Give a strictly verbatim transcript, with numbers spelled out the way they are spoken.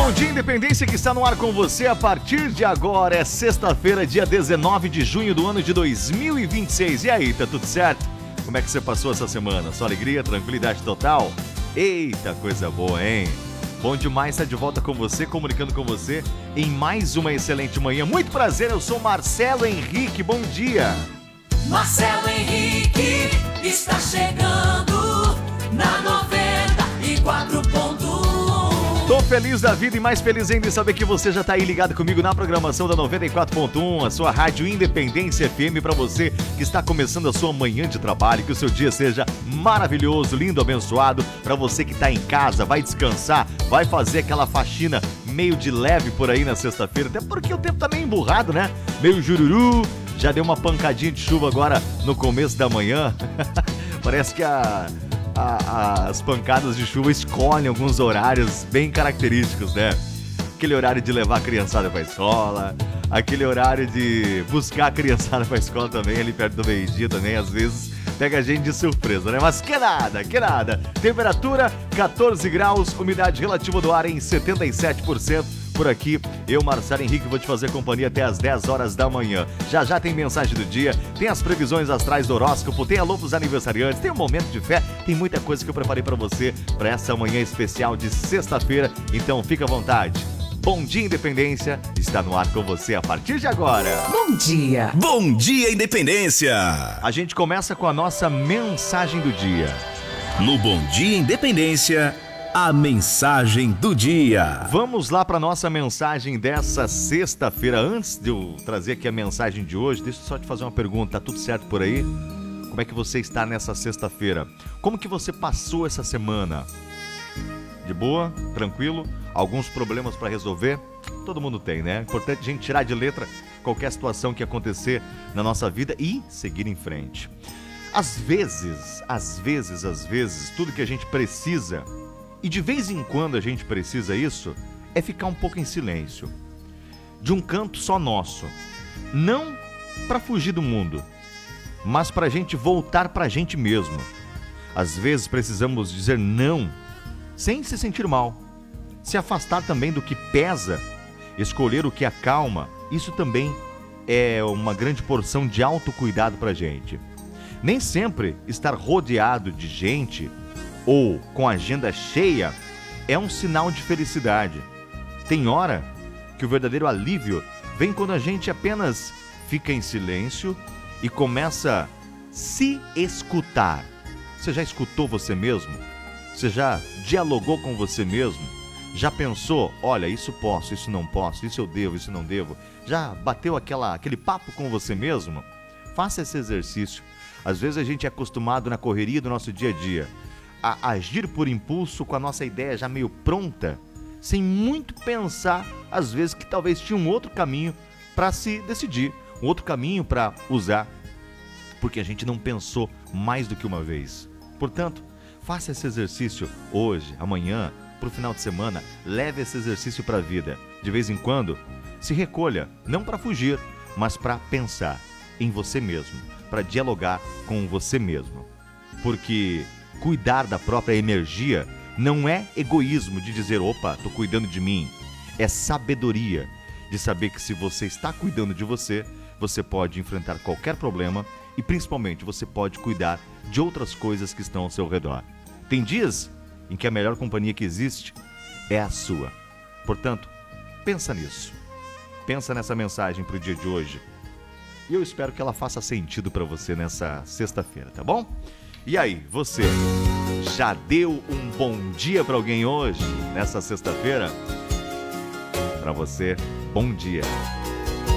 Bom Dia Independência que está no ar com você a partir de agora. É sexta-feira, dia dezenove de junho do ano de dois mil e vinte e seis. E aí, tá tudo certo? Como é que você passou essa semana? Só alegria, tranquilidade total? Eita, coisa boa, hein? Bom demais estar de volta com você, comunicando com você em mais uma excelente manhã. Muito prazer, eu sou Marcelo Henrique, bom dia. Marcelo Henrique está chegando na noventa e quatro ponto um. Tô feliz da vida e mais feliz ainda em saber que você já tá aí ligado comigo na programação da noventa e quatro ponto um, a sua rádio Independência F M, para você que está começando a sua manhã de trabalho, que o seu dia seja maravilhoso, lindo, abençoado. Para você que tá em casa, vai descansar, vai fazer aquela faxina meio de leve por aí na sexta-feira, até porque o tempo tá meio emburrado, né? Meio jururu, já deu uma pancadinha de chuva agora no começo da manhã. Parece que a... A, as pancadas de chuva escolhem alguns horários bem característicos, né? Aquele horário de levar a criançada pra escola, aquele horário de buscar a criançada pra escola também, ali perto do meio-dia também, às vezes pega a gente de surpresa, né? Mas que nada, que nada. Temperatura quatorze graus, umidade relativa do ar em setenta e sete por cento. Por aqui, eu, Marcelo Henrique, vou te fazer companhia até às dez horas da manhã. Já já tem mensagem do dia, tem as previsões astrais do horóscopo, tem alô pros aniversariantes, tem um momento de fé, tem muita coisa que eu preparei pra você pra essa manhã especial de sexta-feira. Então fica à vontade. Bom Dia Independência está no ar com você a partir de agora. Bom dia. Bom Dia Independência. A gente começa com a nossa mensagem do dia. No Bom Dia Independência, a mensagem do dia. Vamos lá para nossa mensagem dessa sexta-feira. Antes de eu trazer aqui a mensagem de hoje, deixa eu só te fazer uma pergunta. Tá tudo certo por aí? Como é que você está nessa sexta-feira? Como que você passou essa semana? De boa? Tranquilo? Alguns problemas para resolver? Todo mundo tem, né? Importante a gente tirar de letra qualquer situação que acontecer na nossa vida e seguir em frente. Às vezes, às vezes, às vezes, tudo que a gente precisa, e de vez em quando a gente precisa isso, é ficar um pouco em silêncio. De um canto só nosso. Não para fugir do mundo, mas para a gente voltar para a gente mesmo. Às vezes precisamos dizer não, sem se sentir mal. Se afastar também do que pesa, escolher o que acalma, isso também é uma grande porção de autocuidado para a gente. Nem sempre estar rodeado de gente ou com a agenda cheia é um sinal de felicidade. Tem hora que o verdadeiro alívio vem quando a gente apenas fica em silêncio e começa a se escutar. Você já escutou você mesmo? Você já dialogou com você mesmo? Já pensou, olha, isso posso, isso não posso, isso eu devo, isso não devo? Já bateu aquela, aquele papo com você mesmo? Faça esse exercício. Às vezes a gente é acostumado na correria do nosso dia a dia a agir por impulso com a nossa ideia já meio pronta, sem muito pensar, às vezes, que talvez tinha um outro caminho para se decidir, um outro caminho para usar, porque a gente não pensou mais do que uma vez. Portanto, faça esse exercício hoje, amanhã, para o final de semana, leve esse exercício para a vida. De vez em quando, se recolha, não para fugir, mas para pensar em você mesmo, para dialogar com você mesmo. Porque cuidar da própria energia não é egoísmo de dizer, opa, tô cuidando de mim. É sabedoria de saber que se você está cuidando de você, você pode enfrentar qualquer problema e principalmente você pode cuidar de outras coisas que estão ao seu redor. Tem dias em que a melhor companhia que existe é a sua. Portanto, pensa nisso. Pensa nessa mensagem para o dia de hoje. E eu espero que ela faça sentido para você nessa sexta-feira, tá bom? E aí, você já deu um bom dia para alguém hoje, nessa sexta-feira? Para você, bom dia.